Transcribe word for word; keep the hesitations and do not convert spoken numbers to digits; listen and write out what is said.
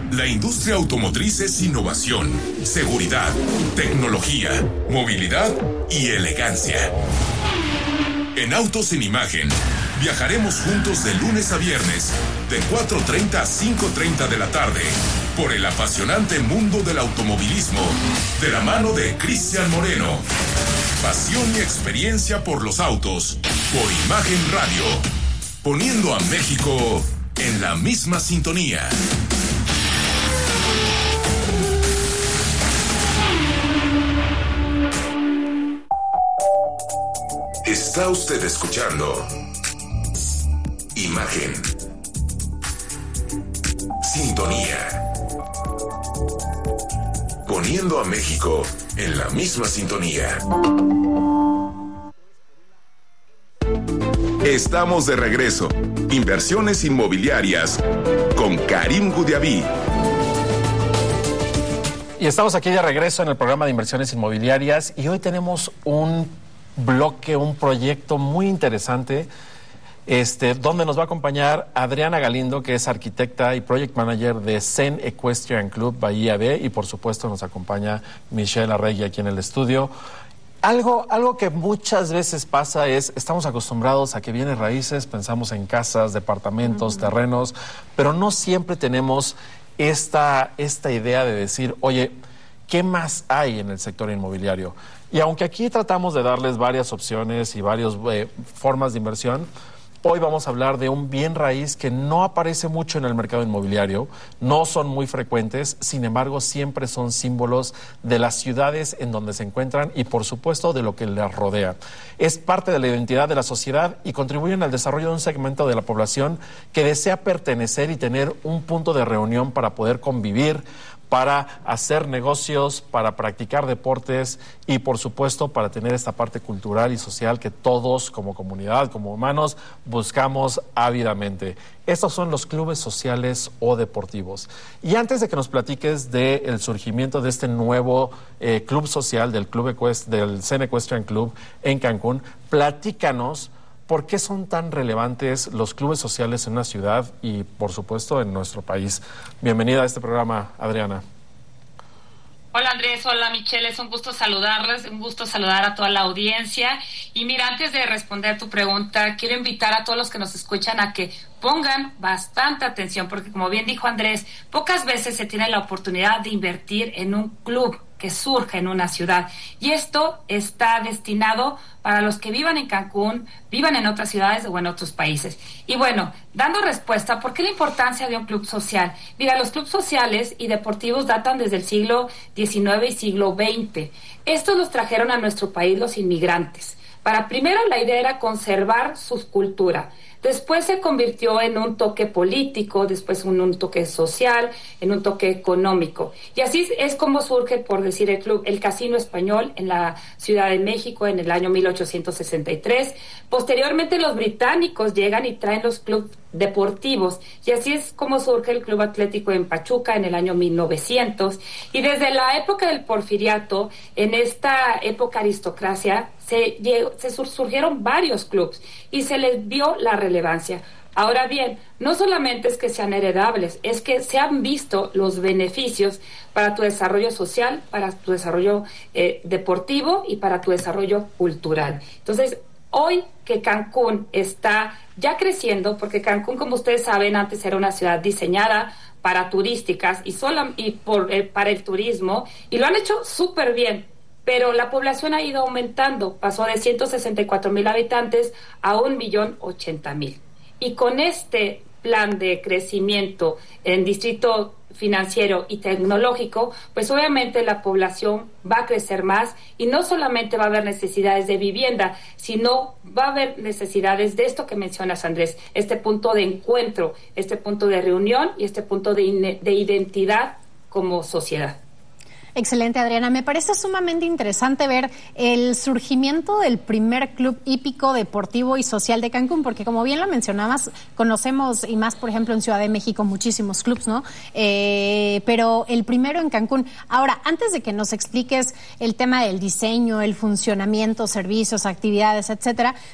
La industria automotriz es innovación, seguridad, tecnología, movilidad y elegancia. En Autos en Imagen, viajaremos juntos de lunes a viernes, de cuatro treinta a cinco treinta de la tarde, por el apasionante mundo del automovilismo, de la mano de Cristian Moreno. Pasión y experiencia por los autos, por Imagen Radio, poniendo a México en la misma sintonía. Está usted escuchando Imagen. Sintonía. Poniendo a México en la misma sintonía. Estamos de regreso. Inversiones inmobiliarias con Karim Gudiaví. Y estamos aquí de regreso en el programa de inversiones inmobiliarias y hoy tenemos un bloque, un proyecto muy interesante, este, donde nos va a acompañar Adriana Galindo, que es arquitecta y project manager de Zen Equestrian Club Bahía B, y por supuesto nos acompaña Michelle Arregui aquí en el estudio. Algo, algo que muchas veces pasa es, estamos acostumbrados a que bienes raíces, pensamos en casas, departamentos, uh-huh. terrenos, pero no siempre tenemos esta, esta idea de decir, oye, ¿qué más hay en el sector inmobiliario? Y aunque aquí tratamos de darles varias opciones y varias eh, formas de inversión, hoy vamos a hablar de un bien raíz que no aparece mucho en el mercado inmobiliario, no son muy frecuentes, sin embargo siempre son símbolos de las ciudades en donde se encuentran y por supuesto de lo que les rodea. Es parte de la identidad de la sociedad y contribuyen al desarrollo de un segmento de la población que desea pertenecer y tener un punto de reunión para poder convivir, para hacer negocios, para practicar deportes y, por supuesto, para tener esta parte cultural y social que todos, como comunidad, como humanos, buscamos ávidamente. Estos son los clubes sociales o deportivos. Y antes de que nos platiques del surgimiento de este nuevo eh, club social, del club Equest- del Zen Equestrian Club en Cancún, platícanos ¿por qué son tan relevantes los clubes sociales en una ciudad y, por supuesto, en nuestro país? Bienvenida a este programa, Adriana. Hola Andrés, hola Michelle, es un gusto saludarles, un gusto saludar a toda la audiencia. Y mira, antes de responder tu pregunta, quiero invitar a todos los que nos escuchan a que pongan bastante atención, porque como bien dijo Andrés, pocas veces se tiene la oportunidad de invertir en un club que surge en una ciudad. Y esto está destinado para los que vivan en Cancún, vivan en otras ciudades o en otros países. Y bueno, dando respuesta, ¿por qué la importancia de un club social? Mira, los clubes sociales y deportivos datan desde el siglo diecinueve y siglo veinte. Estos los trajeron a nuestro país los inmigrantes. Para primero la idea era conservar su cultura. Después se convirtió en un toque político, después en un toque social, en un toque económico. Y así es como surge, por decir el club, el Casino Español en la Ciudad de México en el año mil ochocientos sesenta y tres. Posteriormente los británicos llegan y traen los clubes deportivos. Y así es como surge el Club Atlético en Pachuca en el año mil novecientos. Y desde la época del Porfiriato, en esta época aristocracia, se, se surgieron varios clubes y se les dio la relevancia. Ahora bien, no solamente es que sean heredables, es que se han visto los beneficios para tu desarrollo social, para tu desarrollo eh, deportivo y para tu desarrollo cultural. Entonces, hoy que Cancún está ya creciendo, porque Cancún, como ustedes saben, antes era una ciudad diseñada para turísticas y, sola, y por, eh, para el turismo, y lo han hecho súper bien. Pero la población ha ido aumentando, pasó de ciento sesenta y cuatro mil habitantes a un millón ochenta mil. Y con este plan de crecimiento en distrito financiero y tecnológico, pues obviamente la población va a crecer más y no solamente va a haber necesidades de vivienda, sino va a haber necesidades de esto que mencionas, Andrés, este punto de encuentro, este punto de reunión y este punto de, in- de identidad como sociedad. Excelente, Adriana. Me parece sumamente interesante ver el surgimiento del primer club hípico, deportivo y social de Cancún, porque como bien lo mencionabas, conocemos, y más, por ejemplo, en Ciudad de México, muchísimos clubs, ¿no? Eh, pero el primero en Cancún. Ahora, antes de que nos expliques el tema del diseño, el funcionamiento, servicios, actividades, etcétera,